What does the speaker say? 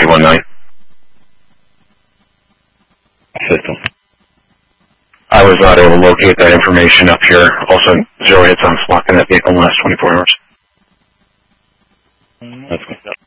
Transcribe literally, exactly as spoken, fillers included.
three one nine. System. I was not able to locate that information up here. Also, zero hits on spot in that vehicle in the last twenty-four hours. That's good.